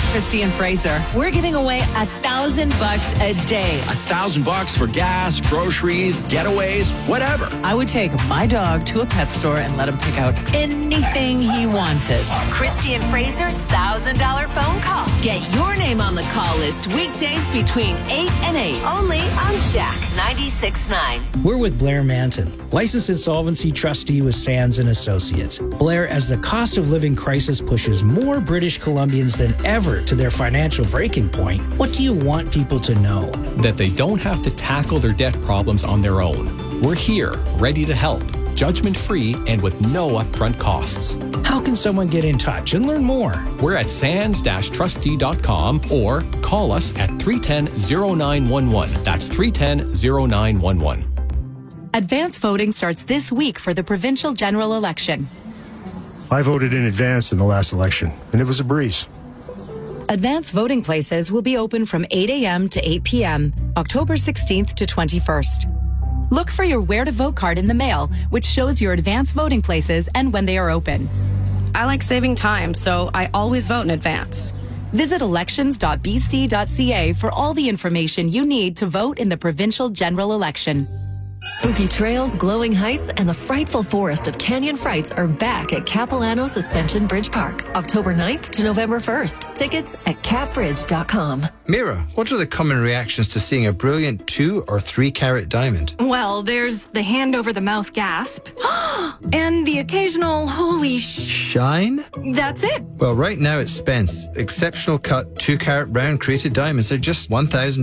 Christy and Fraser. We're giving away $1,000 a day. $1,000 for gas, groceries, getaways, whatever. I would take my dog to a pet store and let him pick out anything he wanted. Christy and Fraser's $1,000 phone call. Get your name on the call list weekdays between 8 and 8. Only on Jack 96.9. We're with Blair Manton, licensed insolvency trustee with Sands & Associates. Blair, as the cost of living crisis pushes more British Columbians than ever to their financial breaking point, what do you want people to know? That they don't have to tackle their debt problems on their own. We're here, ready to help, judgment-free and with no upfront costs. How can someone get in touch and learn more? We're at sands-trustee.com or call us at 310-0911. That's 310-0911. Advance voting starts this week for the provincial general election. I voted in advance in the last election, and it was a breeze. Advance voting places will be open from 8 a.m. to 8 p.m., October 16th to 21st. Look for your Where to Vote card in the mail, which shows your advance voting places and when they are open. I like saving time, so I always vote in advance. Visit elections.bc.ca for all the information you need to vote in the provincial general election. Spooky trails, glowing heights, and the frightful forest of Canyon Frights are back at Capilano Suspension Bridge Park, October 9th to November 1st. Tickets at capbridge.com. Mira, what are the common reactions to seeing a brilliant 2 or 3 carat diamond? Well, there's the hand over the mouth gasp and the occasional holy shine? That's it. Well, right now at Spence, exceptional cut 2 carat round crated diamonds are just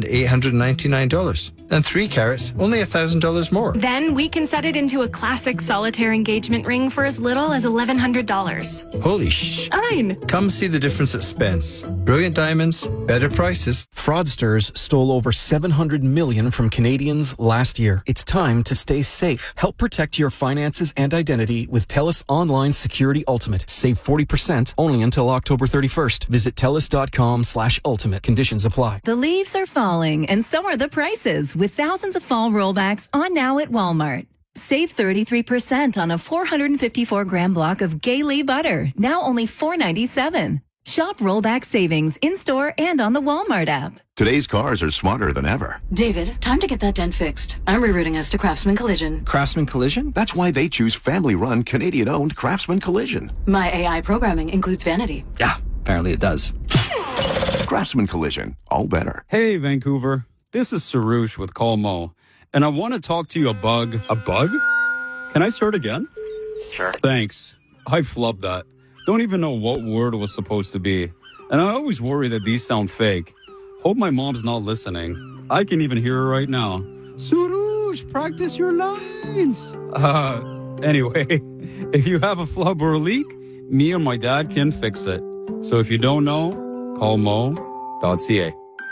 $1,899. And 3 carats, only $1,000 more. Then we can set it into a classic solitaire engagement ring for as little as $1,100. Holy shine! Come see the difference at Spence. Brilliant diamonds, better prices. Fraudsters stole over $700 million from Canadians last year. It's time to stay safe. Help protect your finances and identity with TELUS Online Security Ultimate. Save 40% only until October 31st. Visit TELUS.com/ultimate. Conditions apply. The leaves are falling and so are the prices, with thousands of fall rollbacks on now at Walmart. Save 33% on a 454-gram block of Gaylee butter, now only $4.97. Shop rollback savings in-store and on the Walmart app. Today's cars are smarter than ever. David, time to get that dent fixed. I'm rerouting us to Craftsman Collision. Craftsman Collision? That's why they choose family-run, Canadian-owned Craftsman Collision. My AI programming includes vanity. Yeah, apparently it does. Craftsman Collision, all better. Hey, Vancouver. This is Sarush with Colmo, and I want to talk to you about a bug? Can I start again? Sure. Thanks. I flubbed that. Don't even know what word it was supposed to be. And I always worry that these sound fake. Hope my mom's not listening. I can even hear her right now. Sarush, practice your lines. Anyway, if you have a flub or a leak, me or my dad can fix it. So if you don't know, call mo.ca.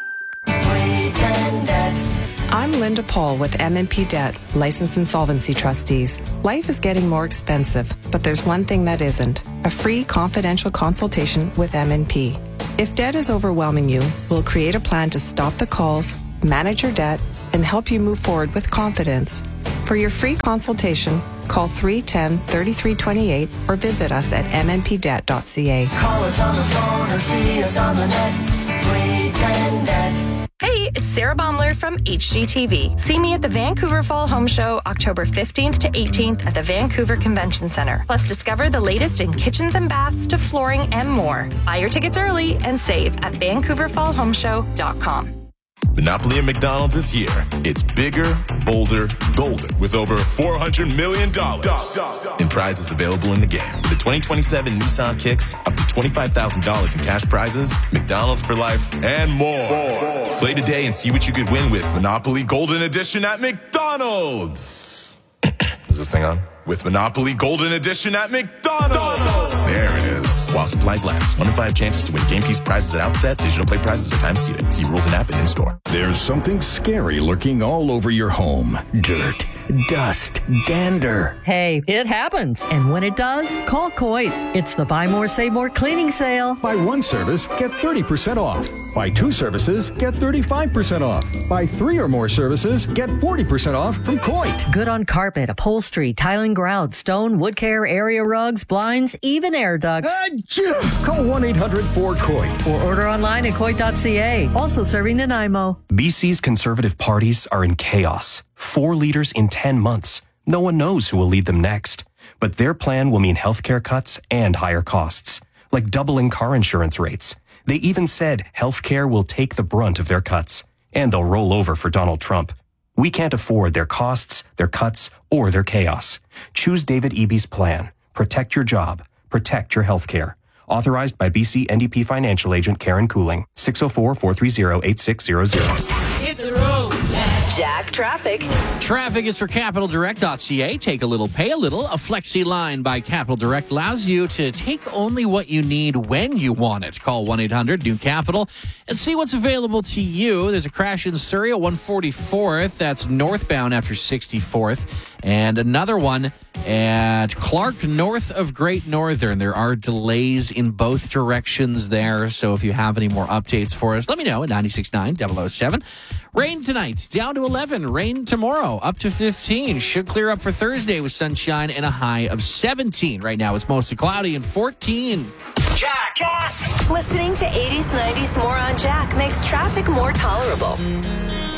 I'm Linda Paul with M&P Debt, licensed insolvency trustees. Life is getting more expensive, but there's one thing that isn't: a free confidential consultation with M&P. If debt is overwhelming you, we'll create a plan to stop the calls, manage your debt, and help you move forward with confidence. For your free consultation, call 310-3328 or visit us at mnpdebt.ca. Call us on the phone or see us on the net. 310-DEBT. Hey, it's Sarah Baumler from HGTV. See me at the Vancouver Fall Home Show, October 15th to 18th at the Vancouver Convention Center. Plus, discover the latest in kitchens and baths to flooring and more. Buy your tickets early and save at VancouverFallHomeShow.com. Monopoly at McDonald's is here. It's bigger, bolder, golden, with over $400 million in prizes available in the game. With the 2027 Nissan Kicks, up to $25,000 in cash prizes, McDonald's for life, and more. Play today and see what you could win with Monopoly Golden Edition at McDonald's. Is this thing on? With Monopoly Golden Edition at McDonald's. There it is. While supplies last. 1 in 5 chances to win game piece prizes at outset. Digital play prizes are time seated. See rules and app and in-store. There's something scary lurking all over your home. Dirt, dust, dander. Hey, it happens. And when it does, call Coit. It's the Buy More, Save More cleaning sale. Buy one service, get 30% off. Buy two services, get 35% off. Buy 3 or more services, get 40% off from Coit. Good on carpet, upholstery, tiling, grout, stone, wood care, area rugs, blinds, even air ducts. Call 1-800-4COIT. Or order online at Coit.ca. Also serving Nanaimo. BC's Conservative parties are in chaos. 4 leaders in 10 months. No one knows who will lead them next. But their plan will mean healthcare cuts and higher costs, like doubling car insurance rates. They even said healthcare will take the brunt of their cuts, and they'll roll over for Donald Trump. We can't afford their costs, their cuts, or their chaos. Choose David Eby's plan. Protect your job. Protect your healthcare. Authorized by BC NDP financial agent Karen Cooling. 604-430-8600. Hit the road, Jack Traffic. Traffic is for CapitalDirect.ca. Take a little, pay a little. A flexi line by Capital Direct allows you to take only what you need when you want it. Call 1-800-NEW-CAPITAL and see what's available to you. There's a crash in Surrey at 144th. That's northbound after 64th. And another one at Clark, north of Great Northern. There are delays in both directions there. So if you have any more updates for us, let me know at 96.9-007. Rain tonight, down to 11. Rain tomorrow, up to 15. Should clear up for Thursday with sunshine and a high of 17. Right now, it's mostly cloudy and 14. Jack! Listening to 80s, 90s more on Jack makes traffic more tolerable.